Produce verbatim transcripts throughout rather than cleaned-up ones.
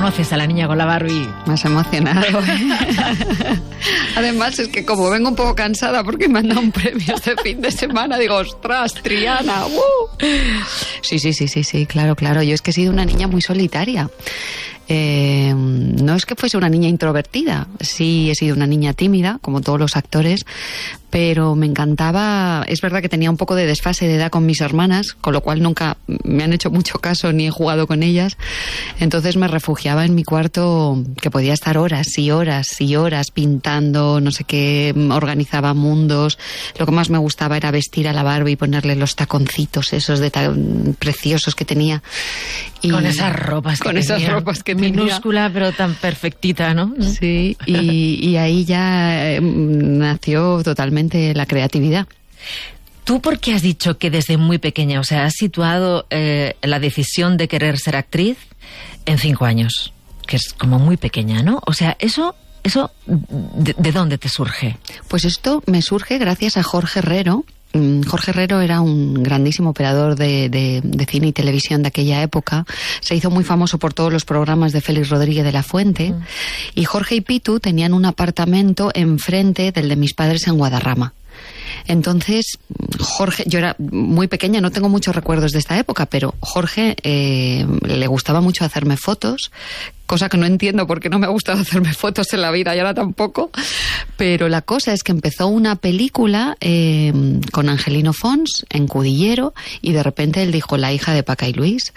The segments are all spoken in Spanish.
conoces a la niña con la Barbie? Más emocionado. Además, es que como vengo un poco cansada porque me han dado un premio este fin de semana, digo, ostras, Triana. ¡Uh! Sí, sí, sí, sí, sí, claro, claro. Yo es que he sido una niña muy solitaria. Eh, no es que fuese una niña introvertida, sí he sido una niña tímida, como todos los actores, pero me encantaba. Es verdad que tenía un poco de desfase de edad con mis hermanas, con lo cual nunca me han hecho mucho caso ni he jugado con ellas. Entonces me refugiaba en mi cuarto, que podía estar horas y horas y horas pintando, no sé qué, organizaba mundos. Lo que más me gustaba era vestir a la Barbie y ponerle los taconcitos esos de tan preciosos que tenía. Y con esas ropas que con tenía. esas ropas que minúscula, pero tan perfectita, ¿no? Sí, y, y ahí ya eh, nació totalmente la creatividad. ¿Tú por qué has dicho que desde muy pequeña, o sea, has situado eh, la decisión de querer ser actriz en cinco años? Que es como muy pequeña, ¿no? O sea, eso... ¿Eso de, de dónde te surge? Pues esto me surge gracias a Jorge Herrero. Jorge Herrero era un grandísimo operador de, de, de cine y televisión de aquella época. Se hizo muy famoso por todos los programas de Félix Rodríguez de la Fuente. Mm. Y Jorge y Pitu tenían un apartamento enfrente del de mis padres en Guadarrama. Entonces, Jorge, yo era muy pequeña, no tengo muchos recuerdos de esta época, pero Jorge eh, le gustaba mucho hacerme fotos, cosa que no entiendo por qué no me ha gustado hacerme fotos en la vida y ahora tampoco, pero la cosa es que empezó una película eh, con Angelino Fons en Cudillero y de repente él dijo La hija de Paca y Luis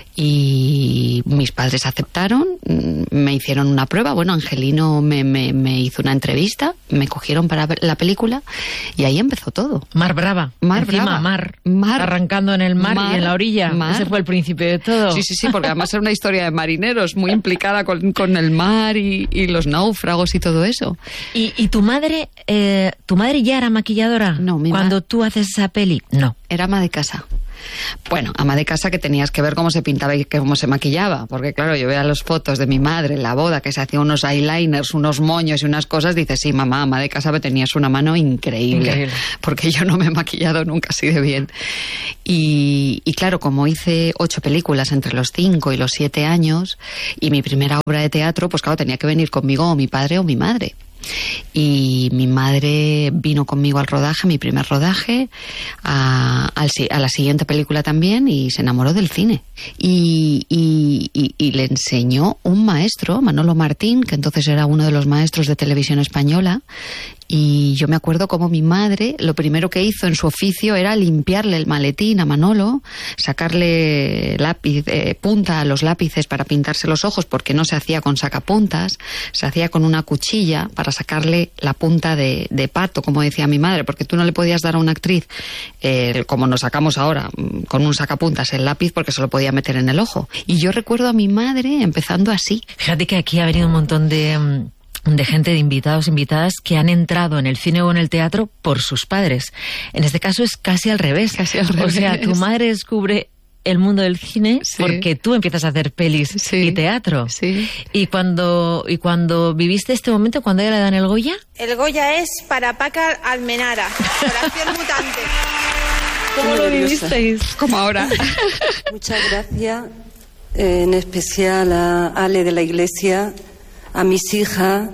y mis padres aceptaron, me hicieron una prueba, bueno, Angelino me, me, me hizo una entrevista, me cogieron para la película y ahí empezó todo. Mar Brava, Mar encima Brava. Mar, Mar, arrancando en el mar, mar y en la orilla, mar. Ese fue el principio de todo. Sí, sí, sí, porque además era una historia de marineros muy implicada con, con el mar y, y los náufragos y todo eso. ¿Y, y tu madre eh, tu madre ya era maquilladora? No, mi cuando ma... tú haces esa peli, no. Era ama de casa. Bueno, ama de casa que tenías que ver cómo se pintaba y cómo se maquillaba, porque claro, yo veía las fotos de mi madre en la boda, que se hacía unos eyeliners, unos moños y unas cosas, dices, sí, mamá, ama de casa, pero tenías una mano increíble, increíble. Porque yo no me he maquillado nunca así de bien. Y, y claro, como hice ocho películas entre los cinco y los siete años, y mi primera obra de teatro, pues claro, tenía que venir conmigo o mi padre o mi madre. Y mi madre vino conmigo al rodaje, mi primer rodaje, a, a la siguiente película también, y se enamoró del cine. Y, y, y, y le enseñó un maestro, Manolo Martín, que entonces era uno de los maestros de televisión española. Y yo me acuerdo como mi madre, lo primero que hizo en su oficio era limpiarle el maletín a Manolo, sacarle lápiz, eh, punta a los lápices para pintarse los ojos, porque no se hacía con sacapuntas, se hacía con una cuchilla para sacarle la punta de, de pato, como decía mi madre, porque tú no le podías dar a una actriz, eh, como nos sacamos ahora, con un sacapuntas el lápiz, porque se lo podía meter en el ojo. Y yo recuerdo a mi madre empezando así. Fíjate que aquí ha venido un montón de... de gente, de invitados, invitadas que han entrado en el cine o en el teatro por sus padres. En este caso es casi al revés. Casi al revés. O sea, tu madre descubre el mundo del cine, sí, porque tú empiezas a hacer pelis, sí, y teatro. Sí. Y cuando y cuando viviste este momento, cuando ella le dan el Goya. El Goya es para Paca Almenara, por Acción Mutante. ¿Cómo lo vivisteis? Como ahora. Muchas gracias, eh, en especial a Ale de la Iglesia, a mis hijas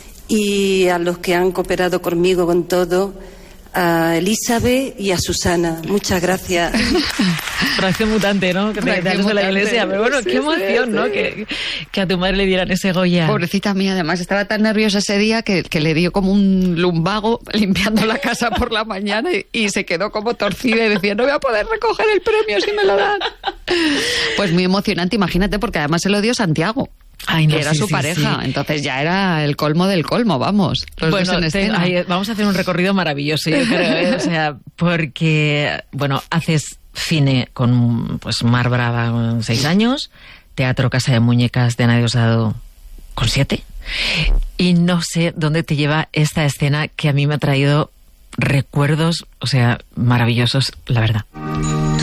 y a los que han cooperado conmigo con todo, a Elizabeth y a Susana. Muchas gracias. Fracción Mutante, ¿no? Que te de la Iglesia. Pero bueno, sí, qué emoción, sí, ¿no? Sí. Que, que a tu madre le dieran ese Goya. Pobrecita mía, además estaba tan nerviosa ese día que, que le dio como un lumbago limpiando la casa por la mañana y, y se quedó como torcida y decía, no voy a poder recoger el premio si me lo dan. Pues muy emocionante, imagínate, porque además se lo dio Santiago. Ay, no, que era sí, su sí, pareja, sí. Entonces ya era el colmo del colmo, vamos. Los bueno, dos en te, escena. ay, vamos a hacer un recorrido maravilloso, yo creo, ¿eh? O sea, porque, bueno, haces cine con, pues, Mar Brava con seis años, teatro Casa de Muñecas de Ana Diosdado con siete, y no sé dónde te lleva esta escena que a mí me ha traído recuerdos, o sea, maravillosos, la verdad.